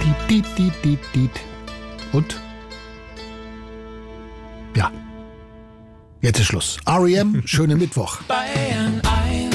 Und? Ja. Jetzt ist Schluss. R.E.M., schönen Mittwoch. Bayern 1.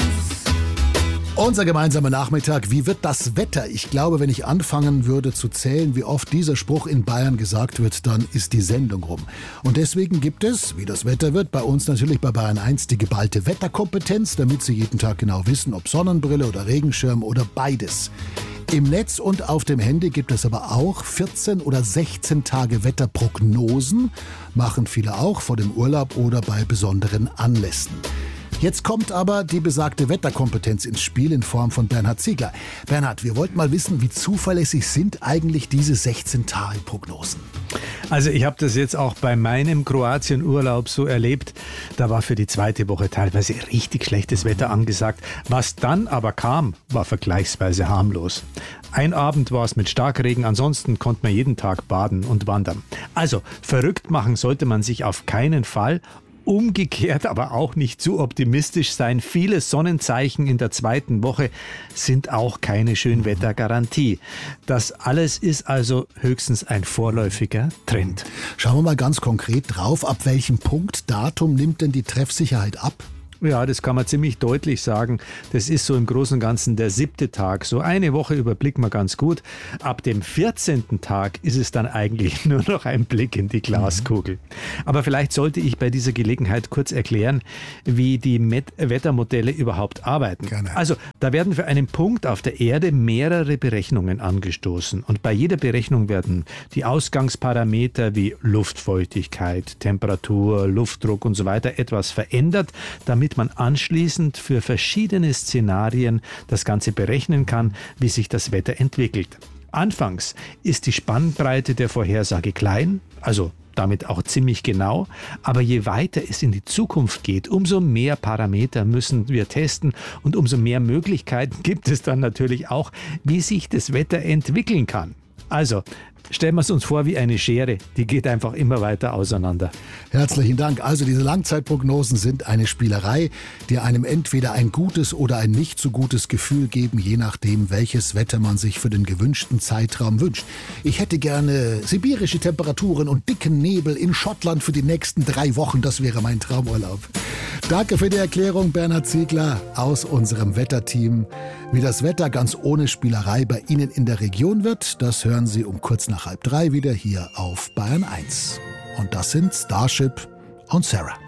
Unser gemeinsamer Nachmittag. Wie wird das Wetter? Ich glaube, wenn ich anfangen würde zu zählen, wie oft dieser Spruch in Bayern gesagt wird, dann ist die Sendung rum. Und deswegen gibt es, wie das Wetter wird, bei uns natürlich bei Bayern 1 die geballte Wetterkompetenz, damit Sie jeden Tag genau wissen, ob Sonnenbrille oder Regenschirm oder beides. Im Netz und auf dem Handy gibt es aber auch 14 oder 16 Tage Wetterprognosen, machen viele auch vor dem Urlaub oder bei besonderen Anlässen. Jetzt kommt aber die besagte Wetterkompetenz ins Spiel in Form von Bernhard Ziegler. Bernhard, wir wollten mal wissen, wie zuverlässig sind eigentlich diese 16-Tage-Prognosen? Also ich habe das jetzt auch bei meinem Kroatien-Urlaub so erlebt. Da war für die zweite Woche teilweise richtig schlechtes Wetter angesagt. Was dann aber kam, war vergleichsweise harmlos. Ein Abend war es mit Starkregen, ansonsten konnte man jeden Tag baden und wandern. Also verrückt machen sollte man sich auf keinen Fall. Umgekehrt aber auch nicht zu optimistisch sein. Viele Sonnenzeichen in der zweiten Woche sind auch keine Schönwettergarantie. Das alles ist also höchstens ein vorläufiger Trend. Schauen wir mal ganz konkret drauf. Ab welchem Punkt, Datum nimmt denn die Treffsicherheit ab? Ja, das kann man ziemlich deutlich sagen. Das ist so im Großen und Ganzen der 7. Tag. So eine Woche überblicken wir ganz gut. Ab dem 14. Tag ist es dann eigentlich nur noch ein Blick in die Glaskugel. Aber vielleicht sollte ich bei dieser Gelegenheit kurz erklären, wie die Wettermodelle überhaupt arbeiten. Gerne. Also, da werden für einen Punkt auf der Erde mehrere Berechnungen angestoßen. Und bei jeder Berechnung werden die Ausgangsparameter wie Luftfeuchtigkeit, Temperatur, Luftdruck und so weiter etwas verändert, damit man anschließend für verschiedene Szenarien das Ganze berechnen kann, wie sich das Wetter entwickelt. Anfangs ist die Spannbreite der Vorhersage klein, also damit auch ziemlich genau, aber je weiter es in die Zukunft geht, umso mehr Parameter müssen wir testen und umso mehr Möglichkeiten gibt es dann natürlich auch, wie sich das Wetter entwickeln kann. Also, stellen wir es uns vor wie eine Schere, die geht einfach immer weiter auseinander. Herzlichen Dank. Also diese Langzeitprognosen sind eine Spielerei, die einem entweder ein gutes oder ein nicht so gutes Gefühl geben, je nachdem, welches Wetter man sich für den gewünschten Zeitraum wünscht. Ich hätte gerne sibirische Temperaturen und dicken Nebel in Schottland für die nächsten 3 Wochen. Das wäre mein Traumurlaub. Danke für die Erklärung, Bernhard Ziegler aus unserem Wetterteam. Wie das Wetter ganz ohne Spielerei bei Ihnen in der Region wird, das hören Sie um kurz nach 2:30 wieder hier auf Bayern 1. Und das sind Starship und Sarah.